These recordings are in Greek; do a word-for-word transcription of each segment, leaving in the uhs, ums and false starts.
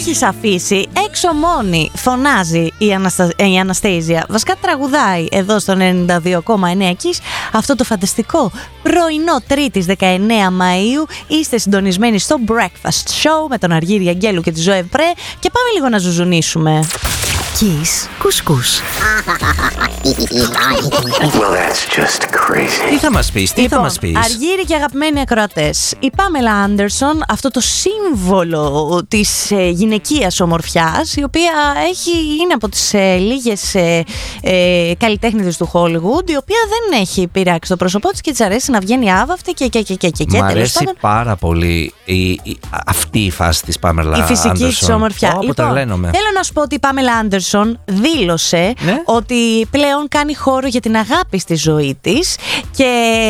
έχεις αφήσει έξω μόνη, φωνάζει η, Αναστα... η Αναστέζια. Βασικά τραγουδάει εδώ στο ενενήντα δύο κόμμα εννέα Kiss αυτό το φανταστικό πρωινό Τρίτης δεκαεννέα Μαΐου. Είστε συντονισμένοι στο Breakfast Show με τον Αργύρη Αγγέλου και τη Ζωέ Πρέ και πάμε λίγο να ζουζουνίσουμε. Kiss κουσκούς. Well, that's just crazy. Τι θα μας πεις, τι Λοιπόν, θα μας πεις. Αργύρη και αγαπημένοι ακροατές, η Πάμελα Άντερσον, αυτό το σύμβολο της ε, γυναικείας ομορφιάς, η οποία έχει, είναι από τις ε, λίγες ε, ε, καλλιτέχνηδες του Hollywood, η οποία δεν έχει πειράξει το πρόσωπό της και της αρέσει να βγαίνει άβαυτη και και και και και. Μ' αρέσει πάρα πολύ η, η, αυτή η φάση της Πάμελα η φυσική Άντερσον. της ομορφιά. Oh, Λοιπόν, θέλω να σου πω ότι η Πάμελα Άντερσον δήλωσε ναι? ότι πλέον κάνει χώρο για την αγάπη στη ζωή της και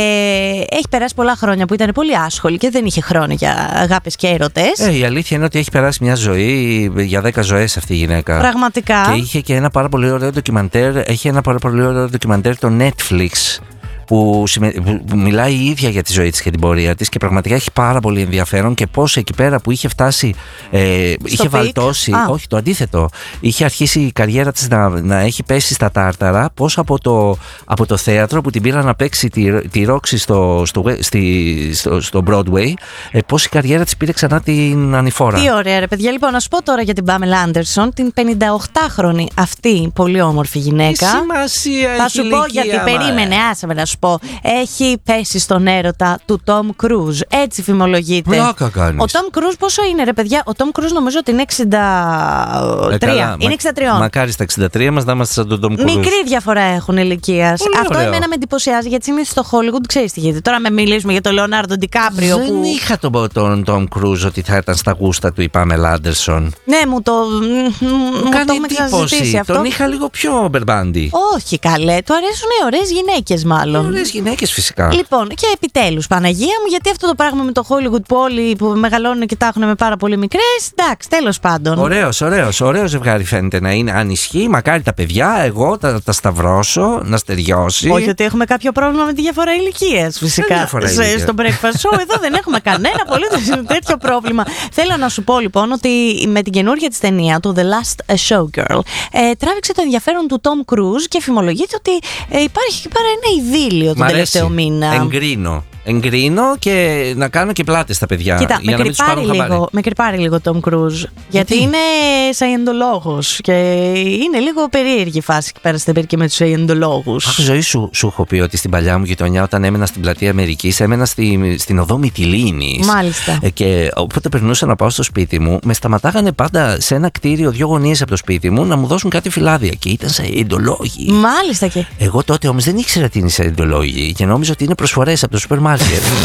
έχει περάσει πολλά χρόνια που ήταν πολύ άσχολη και δεν είχε χρόνο για αγάπες και έρωτες. Ε, η αλήθεια είναι ότι έχει περάσει μια ζωή για δέκα ζωές αυτή η γυναίκα. Πραγματικά. Και είχε και ένα πάρα πολύ ωραίο ντοκιμαντέρ. Έχει ένα πάρα πολύ ωραίο ντοκιμαντέρ το Netflix. Που, που μιλάει η ίδια για τη ζωή της και την πορεία της και πραγματικά έχει πάρα πολύ ενδιαφέρον και πώς εκεί πέρα που είχε φτάσει, ε, είχε πικ. βαλτώσει, Α. όχι το αντίθετο, είχε αρχίσει η καριέρα της να, να έχει πέσει στα τάρταρα, πώς από το, από το θέατρο που την πήραν να παίξει τη, τη Ρόξη στο, στο, στη, στο, στο Broadway, ε, πώς η καριέρα της πήρε ξανά την ανηφόρα. Τι ωραία ρε παιδιά. Λοιπόν, να σου πω τώρα για την Πάμελα Άντερσον, την πενηνταοκτάχρονη αυτή πολύ όμορφη γυναίκα. Τι σημασία Θα έχει σου πω ηλικία, γιατί μα. περίμενε, άσε με να σου πω. Έχει πέσει στον έρωτα του Τόμ Κρούζ. Έτσι φημολογείται. Πλάκα κάνεις. Ο Τόμ Κρούζ πόσο είναι, ρε παιδιά? Ο Τόμ Κρούζ νομίζω ότι είναι εξήντα τρία. Ε, καλά, είναι εξήντα τρία. Μακάρι στα εξήντα τρία μας να είμαστε σαν τον Τόμ Κρούζ. Μικρή διαφορά έχουν ηλικίας. Αυτό ωραίο. εμένα με εντυπωσιάζει γιατί συνήθως στο Hollywood ξέρεις τι γίνεται. Τώρα με μιλήσουμε για τον Λεωνάρντο Ντικάπριο. Δεν που... είχα τον, τον Τόμ Κρούζ ότι θα ήταν στα γούστα του η Πάμελα Άντερσον. Ναι, μου το. Μου Κάνει το έχουμε ξαναζητήσει εντύπωση. αυτό. Τον είχα λίγο πιο μπερμπάντι. Όχι καλέ, του αρέσουν οι ωραίες γυναίκες μάλλον. Ωραίες γυναίκες φυσικά. Λοιπόν, και επιτέλους, Παναγία μου, γιατί αυτό το πράγμα με το Hollywood που όλοι που μεγαλώνουν και τα έχουν με πάρα πολύ μικρές, εντάξει, τέλος πάντων. Ωραίος, ωραίος, ωραίο ζευγάρι φαίνεται να είναι. Αν ισχύει, μακάρι τα παιδιά, εγώ τα, τα σταυρώσω, να στεριώσει. Όχι ότι έχουμε κάποιο πρόβλημα με τη διαφορά ηλικίας, φυσικά. διαφορά Σε- ηλικίας. στο breakfast show εδώ δεν έχουμε κανένα απολύτως τέτοιο πρόβλημα. Θέλω να σου πω λοιπόν ότι με την καινούργια της ταινία, το The Last Showgirl, ε, τράβηξε το ενδιαφέρον του Tom Cruise και φημολογείται ότι ε, υπάρχει εκεί πέρα ένα ειδήλιο τον Μ' αρέσει. τελευταίο μήνα. Εγκρίνω. Εγκρίνω και να κάνω και πλάτες στα παιδιά. Κοίτα, για με να μην τους κρυπάρει, πάρουν χαμπάρι. λίγο, με κρυπάρει λίγο Tom Cruise. Γιατί Γιατί? είναι σαϊεντολόγος και είναι λίγο περίεργη η φάση εκεί πέρα στην περίπτωση με τους σαϊεντολόγους. Αχ, ζωή σου, σου έχω πει ότι στην παλιά μου γειτονιά, όταν έμενα στην πλατεία Αμερικής, έμενα στη, στην οδό Μυτιλήνης. Μάλιστα. Ε, Και όποτε περνούσα να πάω στο σπίτι μου, με σταματάγανε πάντα σε ένα κτίριο δύο γωνίες από το σπίτι μου να μου δώσουν κάτι φυλάδια. Και ήταν σαϊεντολόγοι. Μάλιστα και. Εγώ τότε όμως δεν ήξερα τι είναι σαϊεντολόγοι και νόμιζα ότι είναι προσφορές από το σούπερ μάρκετ.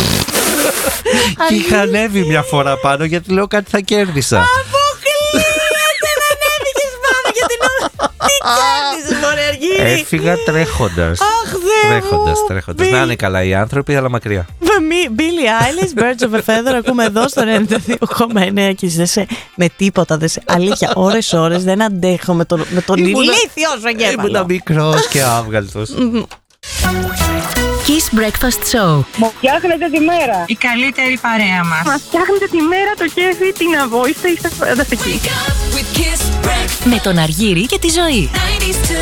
Και είχα ανέβει μια φορά πάνω γιατί λέω κάτι θα κέρδισα. Αποκλείεται να ανέβηκες πάνω για την ώρα. Τι κέρδισες μωρέ Αργύρη? Έφυγα τρέχοντας. Αχ Θεέ Τρέχοντας, μου. τρέχοντας. Να είναι καλά οι άνθρωποι, αλλά μακριά. Billie Eilish, Birds of a Feather, ακούμε εδώ στο ενενήντα δύο κόμμα εννέα και δεν σε, με τίποτα, δεν σε, αλήθεια, ώρες ώρες δεν αντέχω με τον, με τον Ήμουνα- ηλίθιο σου εγκέφαλο. Ήμουνα μικρός και άβγαλτος. Kiss Breakfast Show. Μου φτιάχνετε τη μέρα. Η καλύτερη παρέα μας. Μας φτιάχνετε τη μέρα, το κέφι, την αβόηστε, είστε φανταστικοί. Με τον Αργύρη και τη Ζωή.